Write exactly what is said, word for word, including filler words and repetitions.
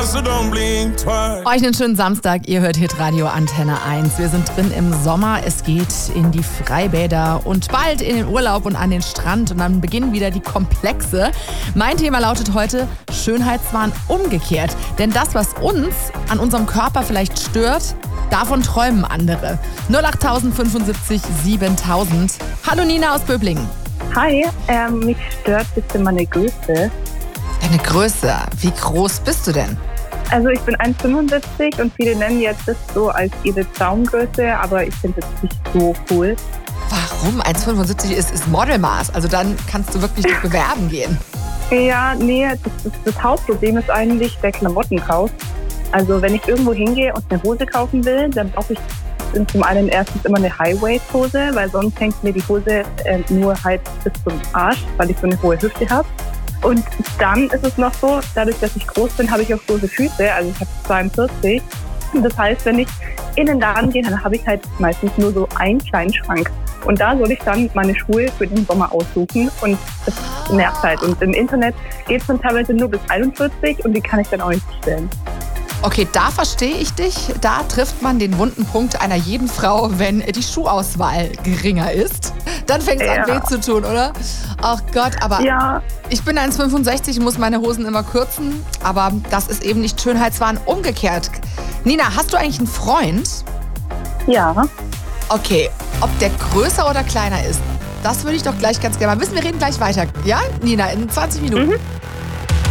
so don't blink twice. Euch einen schönen Samstag, ihr hört Hitradio Antenne eins. Wir sind drin im Sommer, es geht in die Freibäder und bald in den Urlaub und an den Strand und dann beginnen wieder die Komplexe. Mein Thema lautet heute Schönheitswahn umgekehrt. Denn das, was uns an unserem Körper vielleicht stört, davon träumen andere. null acht fünfundsiebzig siebentausend. Hallo Nina aus Böblingen. Hi, ähm, mich stört ein bisschen meine Größe. Deine Größe, wie groß bist du denn? Also ich bin eins Komma fünfundsiebzig und viele nennen jetzt das so als ihre Traumgröße, aber ich finde das nicht so cool. Warum? eins Komma fünfundsiebzig ist, ist Modelmaß, also dann kannst du wirklich nicht bewerben gehen. Ja, nee, das, das, das Hauptproblem ist eigentlich der Klamottenkauf. Also wenn ich irgendwo hingehe und eine Hose kaufen will, dann brauche ich zum einen erstens immer eine High-Waist-Hose, weil sonst hängt mir die Hose äh, nur halt bis zum Arsch, weil ich so eine hohe Hüfte habe. Und dann ist es noch so, dadurch, dass ich groß bin, habe ich auch große Füße, also ich habe zweiundvierzig. Und das heißt, wenn ich in den Laden gehe, dann habe ich halt meistens nur so einen kleinen Schrank. Und da soll ich dann meine Schuhe für den Sommer aussuchen und das nervt halt. Und im Internet geht es dann teilweise nur bis einundvierzig und die kann ich dann auch nicht bestellen. Okay, da verstehe ich dich. Da trifft man den wunden Punkt einer jeden Frau, wenn die Schuhauswahl geringer ist. Dann fängt es Ja. an weh zu tun, oder? Ach Gott, aber Ja, ich bin eins Komma fünfundsechzig, muss meine Hosen immer kürzen. Aber das ist eben nicht Schönheitswahn umgekehrt. Nina, hast du eigentlich einen Freund? ja. Okay, ob der größer oder kleiner ist, das würde ich doch gleich ganz gerne mal wissen. Wir reden gleich weiter. Ja, Nina, in zwanzig Minuten. Mhm.